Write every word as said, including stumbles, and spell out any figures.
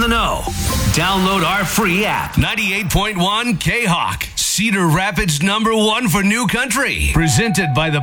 the know. Download our free app. ninety-eight point one K-Hawk. Cedar Rapids number one for new country. Presented by the